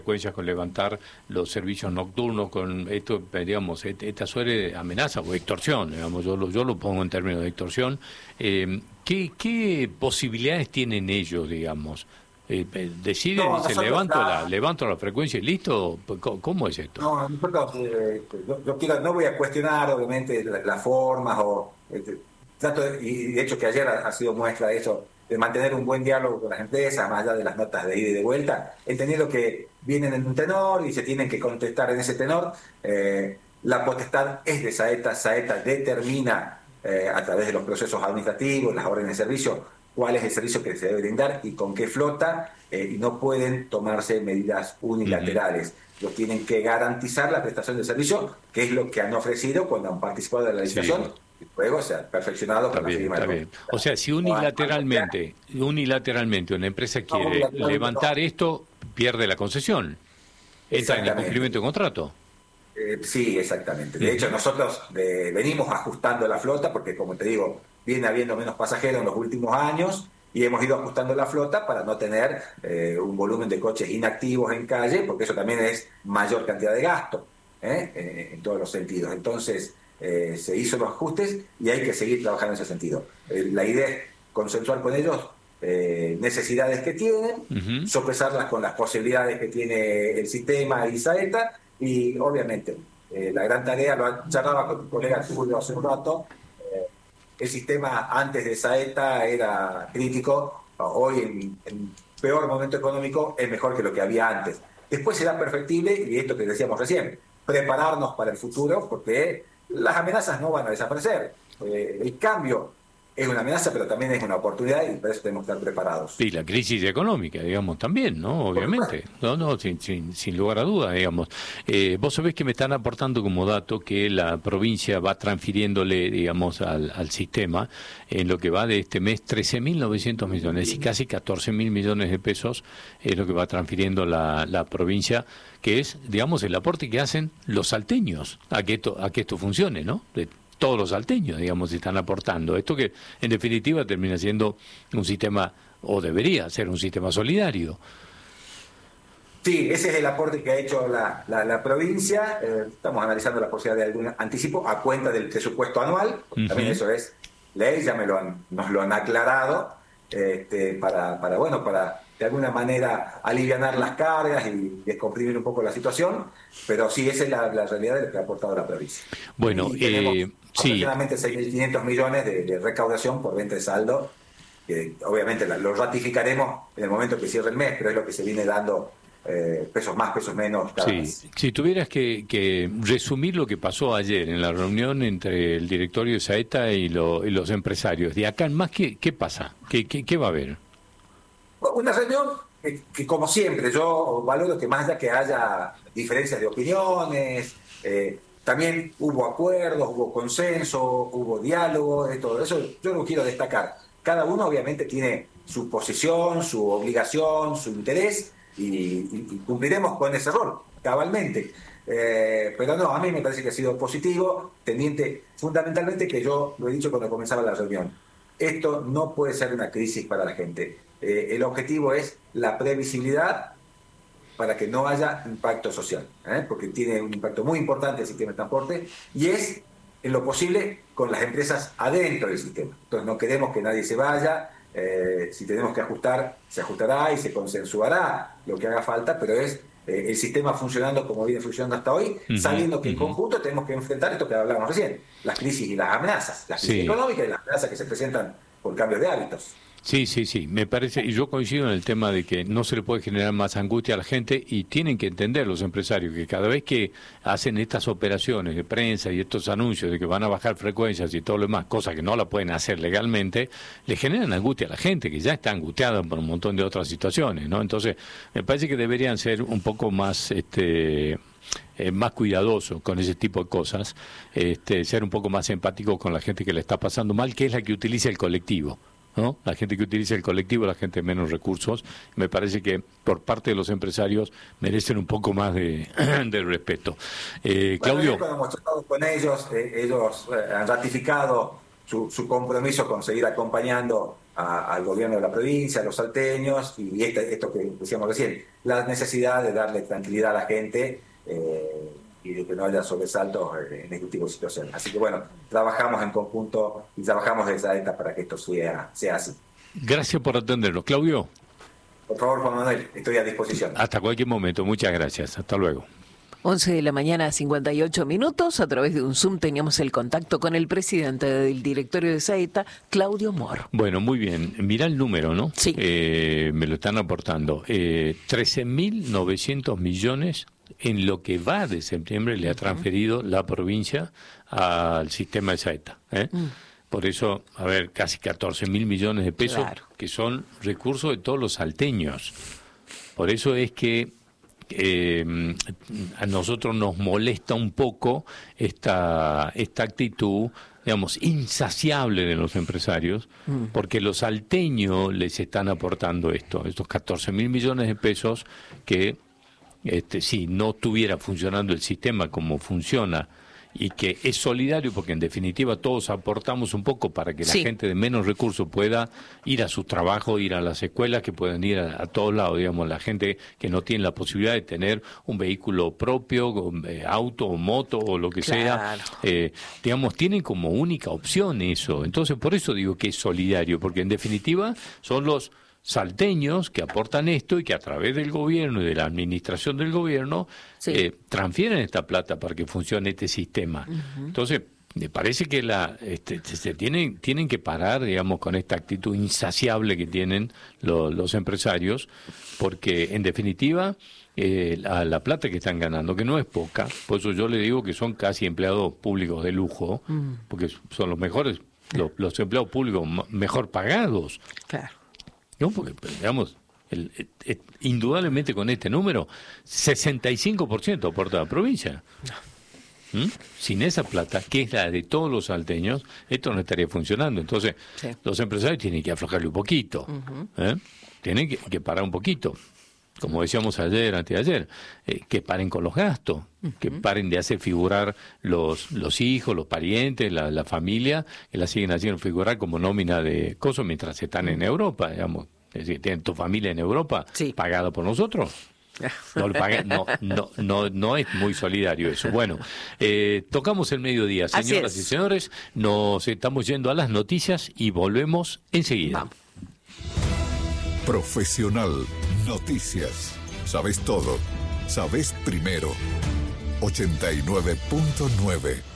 frecuencias, con levantar los servicios nocturnos, con esto, digamos, esta suerte de amenaza o extorsión, digamos, yo lo pongo en términos de extorsión. ¿Qué posibilidades tienen ellos, digamos? ¿Deciden, No, dice, nosotros levanto la frecuencia y listo? ¿Cómo es esto? no, nosotros, no voy a cuestionar obviamente las formas y de hecho que ayer ha sido muestra de eso, de mantener un buen diálogo con las empresas, más allá de las notas de ida y de vuelta, entendiendo que vienen en un tenor y se tienen que contestar en ese tenor. La potestad es de Saeta. Saeta determina a través de los procesos administrativos, las órdenes de servicio, cuál es el servicio que se debe brindar y con qué flota, y no pueden tomarse medidas unilaterales. Los tienen que garantizar la prestación de servicio, que es lo que han ofrecido cuando han participado de la licitación. Sí. Y luego se ha perfeccionado Está con la bien, firma está del bien. O sea, si unilateralmente una empresa no, quiere unilateralmente levantar no. esto, pierde la concesión, entra en incumplimiento Exactamente. de contrato. Sí, exactamente. De hecho, Ujú. nosotros venimos ajustando la flota porque, como te digo, viene habiendo menos pasajeros en los últimos años y hemos ido ajustando la flota para no tener un volumen de coches inactivos en calle, porque eso también es mayor cantidad de gasto, en todos los sentidos. Entonces, se hizo los ajustes y hay que seguir trabajando en ese sentido. La idea es consensuar con ellos necesidades que tienen, Ujú. sopesarlas con las posibilidades que tiene el sistema y Saeta, y obviamente la gran tarea, lo charlaba con tu colega Julio hace un rato, el sistema antes de Saeta era crítico, hoy en peor momento económico es mejor que lo que había antes. Después será perfectible, y esto que decíamos recién, prepararnos para el futuro, porque las amenazas no van a desaparecer. El cambio es una amenaza, pero también es una oportunidad y por eso tenemos que estar preparados. Y la crisis económica, digamos, también, ¿no? Por Obviamente. supuesto. No, sin lugar a dudas, digamos. Vos sabés que me están aportando como dato que la provincia va transfiriéndole, digamos, al sistema, en lo que va de este mes, 13.900 millones y casi 14.000 millones de pesos es lo que va transfiriendo la provincia, que es, digamos, el aporte que hacen los salteños a que esto funcione, ¿no? Todos los salteños, digamos, están aportando. Esto que, en definitiva, termina siendo un sistema, o debería ser un sistema solidario. Sí, ese es el aporte que ha hecho la provincia. Estamos analizando la posibilidad de algún anticipo a cuenta del presupuesto anual, porque también Ujú. eso es ley, ya nos lo han aclarado, bueno, para de alguna manera alivianar las cargas y descomprimir un poco la situación, pero sí, esa es la realidad de lo que ha aportado la provincia. Bueno, Y tenemos sí. aproximadamente 6.500 millones de recaudación por venta de saldo, que obviamente lo ratificaremos en el momento que cierre el mes, pero es lo que se viene dando, pesos más, pesos menos cada Sí, mes. si tuvieras que resumir lo que pasó ayer en la reunión entre el directorio de Saeta y los empresarios, de acá en más, ¿qué pasa? ¿Qué va a haber? Una reunión que, como siempre, yo valoro que más allá que haya diferencias de opiniones, también hubo acuerdos, hubo consenso, hubo diálogo, de todo eso yo lo quiero destacar. Cada uno obviamente tiene su posición, su obligación, su interés, y cumpliremos con ese rol, cabalmente. Pero no, a mí me parece que ha sido positivo, tendiente fundamentalmente, que yo lo he dicho cuando comenzaba la reunión. Esto no puede ser una crisis para la gente. El objetivo es la previsibilidad para que no haya impacto social, porque tiene un impacto muy importante el sistema de transporte y es, en lo posible, con las empresas adentro del sistema. Entonces no queremos que nadie se vaya, si tenemos que ajustar, se ajustará y se consensuará lo que haga falta, pero es el sistema funcionando como viene funcionando hasta hoy, Ujú, sabiendo que en ujú. conjunto tenemos que enfrentar esto que hablábamos recién, las crisis y las amenazas, las crisis Sí. económicas y las amenazas que se presentan por cambios de hábitos. Sí, me parece, y yo coincido en el tema de que no se le puede generar más angustia a la gente y tienen que entender los empresarios que cada vez que hacen estas operaciones de prensa y estos anuncios de que van a bajar frecuencias y todo lo demás, cosas que no la pueden hacer legalmente, le generan angustia a la gente que ya está angustiada por un montón de otras situaciones, ¿no? Entonces, me parece que deberían ser un poco más, más cuidadoso con ese tipo de cosas, ser un poco más empático con la gente que le está pasando mal, que es la que utiliza el colectivo, ¿no? La gente que utiliza el colectivo, la gente de menos recursos, me parece que por parte de los empresarios merecen un poco más de respeto. Bueno, ayer Claudio, cuando hemos tratado con ellos, ellos han ratificado su compromiso con seguir acompañando al gobierno de la provincia, a los salteños, y esto que decíamos recién, la necesidad de darle tranquilidad a la gente y de que no haya sobresaltos en este tipo de situaciones. Así que bueno, trabajamos en conjunto y trabajamos desde AETA para que esto sea así. Gracias por atendernos. Claudio. Por favor, Juan Manuel, estoy a disposición. Hasta cualquier momento. Muchas gracias. Hasta luego. 11 de la mañana, 58 minutos. A través de un Zoom teníamos el contacto con el presidente del directorio de SAETA, Claudio Mor. Bueno, muy bien. Mirá el número, ¿no? Sí. Me lo están aportando. 13.900 millones en lo que va de septiembre le ha transferido la provincia al sistema de SAETA. Por eso, a ver, casi 14.000 millones de pesos, claro, que son recursos de todos los salteños. Por eso es que a nosotros nos molesta un poco esta actitud, digamos, insaciable de los empresarios, porque los salteños les están aportando estos 14.000 millones de pesos que, si no estuviera funcionando el sistema como funciona, y que es solidario, porque en definitiva todos aportamos un poco para que la gente de menos recursos pueda ir a su trabajo, ir a las escuelas, que puedan ir a todos lados, digamos, la gente que no tiene la posibilidad de tener un vehículo propio, auto o moto o lo que sea, digamos, tienen como única opción eso. Entonces, por eso digo que es solidario, porque en definitiva son los salteños que aportan esto y que a través del gobierno y de la administración del gobierno transfieren esta plata para que funcione este sistema. Entonces, me parece que se tienen que parar, digamos, con esta actitud insaciable que tienen los empresarios, porque en definitiva la plata que están ganando, que no es poca, por eso yo le digo que son casi empleados públicos de lujo, porque son los mejores, los empleados públicos mejor pagados. Claro. No, porque, digamos, indudablemente con este número, 65% aporta la provincia. Sin esa plata, que es la de todos los salteños, esto no estaría funcionando. Entonces, los empresarios tienen que aflojarle un poquito. Tienen que parar un poquito. Como decíamos ayer, anteayer, que paren con los gastos, que paren de hacer figurar los hijos, los parientes, la familia, que la siguen haciendo figurar como nómina de cosas mientras están en Europa, digamos. Es decir, tienen tu familia en Europa pagada por nosotros. No es muy solidario eso. Bueno, tocamos el mediodía, señoras y señores, nos estamos yendo a las noticias y volvemos enseguida. Vamos. Profesional Noticias. Sabes todo. Sabes primero. 89.9